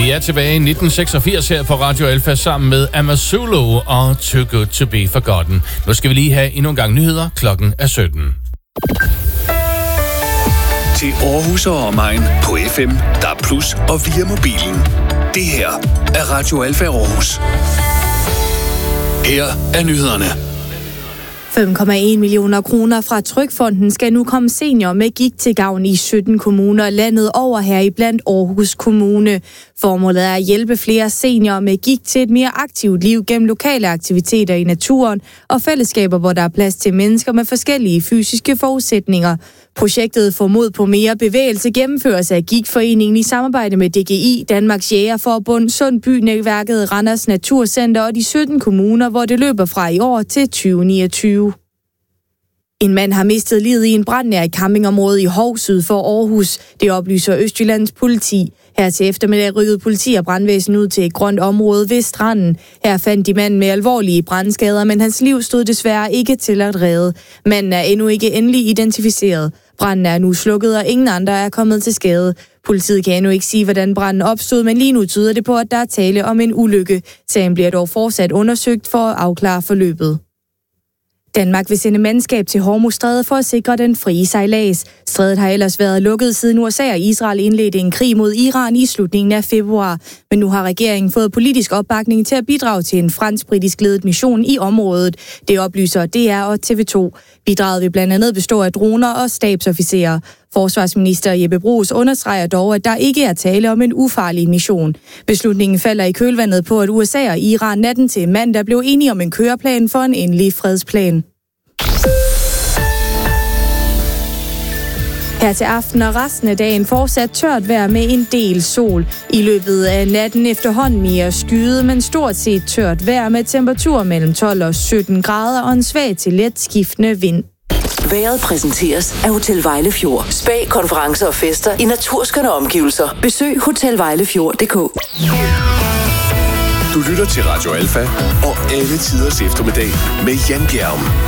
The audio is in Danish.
Vi er tilbage i 1986 her på Radio Alfa sammen med Amazulu og Too Good To Be Forgotten. Nu skal vi lige have endnu en gang nyheder. Klokken er 17. Til Aarhus og omegn på FM, DAB+ og via mobilen. Det her er Radio Alfa Aarhus. Her er nyhederne. 5,1 millioner kroner fra Trygfonden skal nu komme seniorer med gigt til gavn i 17 kommuner landet over, her i blandt Aarhus Kommune. Formålet er at hjælpe flere seniorer med gigt til et mere aktivt liv gennem lokale aktiviteter i naturen og fællesskaber, hvor der er plads til mennesker med forskellige fysiske forudsætninger. Projektet får mod på mere bevægelse gennemføres af Gigtforeningen i samarbejde med DGI, Danmarks Jægerforbund, Sundby-netværket, Randers Naturcenter og de 17 kommuner, hvor det løber fra i år til 2029. En mand har mistet livet i en brand nær et campingområde i Hov syd for Aarhus. Det oplyser Østjyllands politi. Her til eftermiddag rykkede politi og brandvæsen ud til et grønt område ved stranden. Her fandt de manden med alvorlige brandskader, men hans liv stod desværre ikke til at redde. Manden er endnu ikke endelig identificeret. Branden er nu slukket, og ingen andre er kommet til skade. Politiet kan endnu ikke sige, hvordan branden opstod, men lige nu tyder det på, at der er tale om en ulykke. Sagen bliver dog fortsat undersøgt for at afklare forløbet. Danmark vil sende mandskab til Hormuzstrædet for at sikre den frie sejlads. Strædet har ellers været lukket siden USA og Israel indledte en krig mod Iran i slutningen af februar. Men nu har regeringen fået politisk opbakning til at bidrage til en fransk-britisk ledet mission i området. Det oplyser DR og TV2. Bidraget vil blandt andet bestå af droner og stabsofficerer. Forsvarsminister Jeppe Bruus understreger dog, at der ikke er tale om en ufarlig mission. Beslutningen falder i kølvandet på, at USA og Iran natten til mandag blev enige om en køreplan for en endelig fredsplan. Her til aften og resten af dagen fortsat tørt vejr med en del sol. I løbet af natten efterhånden mere skyet, men stort set tørt vejr med temperatur mellem 12 og 17 grader og en svag til let skiftende vind. Vejret præsenteres af Hotel Vejlefjord. Spa, konferencer og fester i naturskønne omgivelser. Besøg hotelvejlefjord.dk. Du lytter til Radio Alfa og alle tiders eftermiddag med Jan Bjerg.